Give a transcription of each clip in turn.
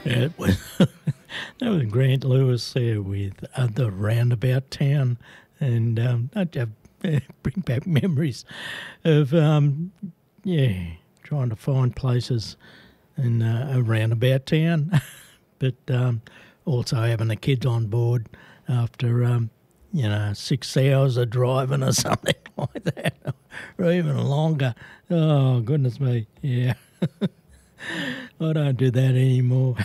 Yeah, it was, that was Grant Lewis there with the Roundabout Town, and that bring back memories of trying to find places in a roundabout town, but also having the kids on board after 6 hours of driving or something like that, or even longer. Oh goodness me, yeah. I don't do that anymore.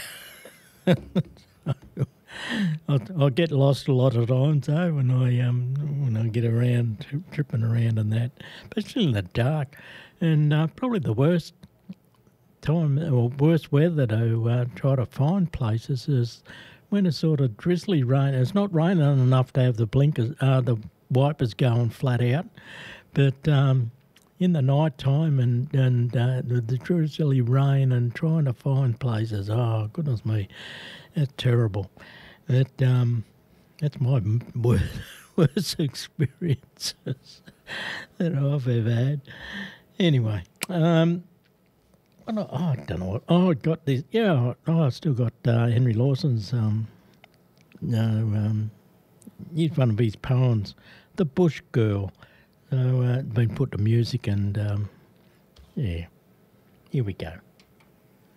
I get lost a lot of times though when I get around tripping around and that, especially in the dark. And probably the worst time or worst weather to try to find places is when it's sort of drizzly rain. It's not raining enough to have the blinkers, the wipers going flat out, but in the night time and the drizzly rain and trying to find places. Oh goodness me, that's terrible. That's my worst experiences that I've ever had. Anyway, I don't know what. Oh, I got this. Yeah, I still got Henry Lawson's. He's one of his poems, "The Bush Girl." So it's been put to music, and yeah, here we go.